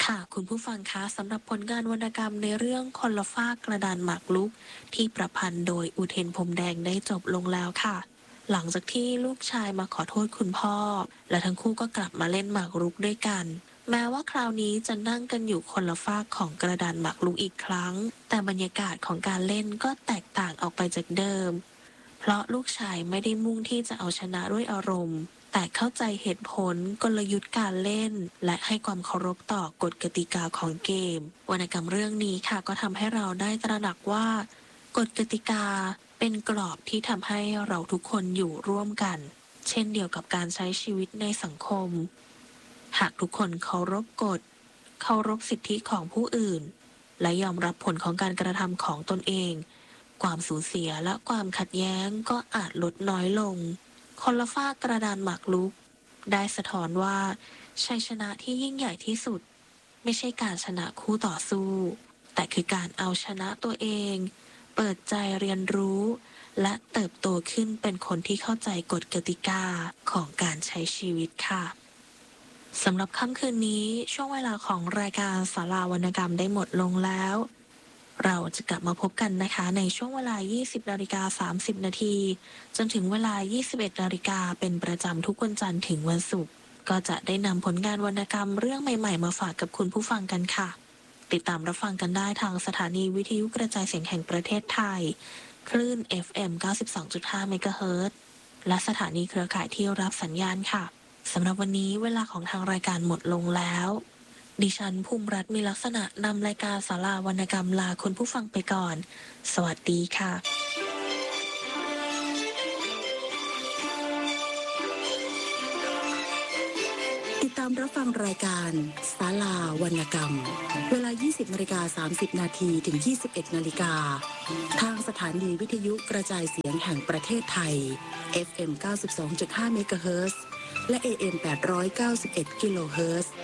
ค่ะคุณผู้ฟังคะสำหรับผลงานวรรณกรรมในเรื่องคนละฟากกระดานหมากรุกที่ประพันธ์โดยอุเทนพรหมแดงได้จบลงแล้วค่ะหลังจากที่ลูกชายมาขอโทษคุณพ่อและทั้งคู่ก็กลับมาเล่นหมากรุกด้วยกันแม้ว่าคราวนี้จะนั่งกันอยู่คนละฟากของกระดานหมากรุกอีกครั้งแต่บรรยากาศของการเล่นก็แตกต่างออกไปจากเดิม เพราะลูกชายไม่ได้มุ่งที่จะเอาชนะด้วยอารมณ์แต่เข้าใจเหตุผลกลยุทธ์การเล่นและให้ความเคารพต่อกฎกติกาของเกมวรรณกรรมเรื่องนี้ค่ะก็ทำให้เราได้ตระหนักว่ากฎกติกาเป็นกรอบที่ทำให้เราทุกคนอยู่ร่วมกันเช่นเดียวกับการใช้ชีวิตในสังคมหากทุกคนเคารพกฎเคารพสิทธิของผู้อื่นและยอมรับผลของการกระทำของตนเองความสูญเสียและความขัดแย้งก็อาจลดน้อยลงคนละฝ้ากกระดานหมากรุกได้สะท้อนว่าชัยชนะที่ยิ่งใหญ่ที่สุดไม่ใช่การชนะคู่ต่อสู้แต่คือการเอาชนะตัวเองเปิดใจเรียนรู้และเติบโตขึ้นเป็นคนที่เข้าใจกฎกติกาของการใช้ชีวิตค่ะสำหรับค่ำคืนนี้ช่วงเวลาของรายการศาลาวรรณกรรมได้หมดลงแล้ว เราจะกลับมาพบกันนะคะในช่วงเวลา 20:30 นาทีจนถึงเวลา 21 นาฬิกาเป็นประจำทุกวันจันทร์ถึงวันศุกร์ก็จะได้นำผลงานวรรณกรรมเรื่องใหม่ๆมาฝากกับคุณผู้ฟังกันค่ะ ติดตามรับฟังกันได้ทางสถานีวิทยุกระจายเสียงแห่งประเทศไทยคลื่น FM 92.5 เมกะเฮิรตซ์และสถานีเครือข่ายที่รับสัญญาณค่ะสำหรับวันนี้เวลาของทางรายการหมดลงแล้ว ดิฉันภูมิรัตน์มีลักษณะนำรายการศาลาวรรณกรรมลาคุณผู้ฟังไปก่อน สวัสดีค่ะติดตามรับฟังรายการศาลาวรรณกรรมเวลา 20:30 นาทีถึง 21 นาฬิกาทางสถานีวิทยุกระจายเสียงแห่งประเทศไทย FM 92.5 เมกะเฮิรตซ์และ AM 891 กิโลเฮิรตซ์